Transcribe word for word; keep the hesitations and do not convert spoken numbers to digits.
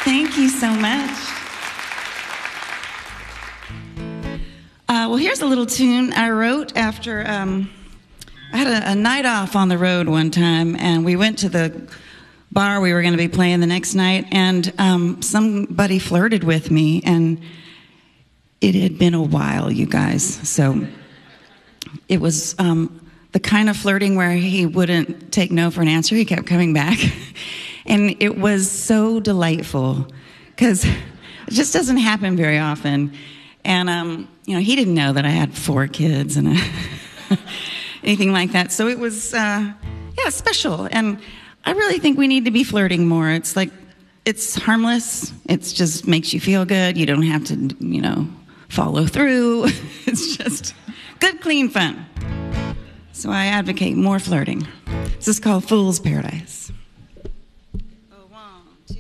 Thank you so much. Uh, well, here's a little tune I wrote after um, I had a, a night off on the road one time, and we went to the bar we were going to be playing the next night, and um, somebody flirted with me, and it had been a while, you guys. So it was um, the kind of flirting where he wouldn't take no for an answer. He kept coming back. And it was so delightful because it just doesn't happen very often. And, um, you know, he didn't know that I had four kids and a anything like that. So it was, uh, yeah, special. And I really think we need to be flirting more. It's like, it's harmless. It just makes you feel good. You don't have to, you know, follow through. It's just good, clean fun. So I advocate more flirting. This is called Fool's Paradise. Oh, one, two.